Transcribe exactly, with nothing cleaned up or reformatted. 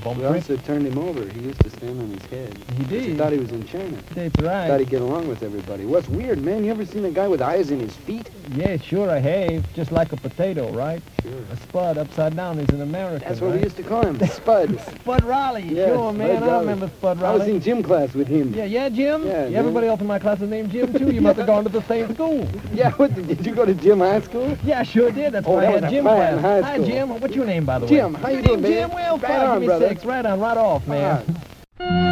bum We trick. also turned him over. He used to stand on his head. He 'Cause He did. thought he was in China. That's right. Thought he'd get along with everybody. What's weird, man? You ever seen a guy with eyes in his feet? Yeah, sure I have. Just like a potato, right? Sure. A spud upside down is an American, That's what right? we used to call him, Spud. Spud Riley. Yeah, Sure, man. Spud I Riley. remember Spud I Riley. was in gym class with him. Yeah, yeah, Jim? Yeah, Yeah, man. everybody else in my class is named Jim, too. You must have gone to the same school. Yeah, what, the- did you go to gym high school? Yeah, I sure did. That's Oh, why I that had was a gym fine class. high Hi, school. Jim. What's your name, by the way? Jim, how you Your doing, name man? Jim? Well, Right fine. on, Give me brother. six. Right on, right off, man. Ah.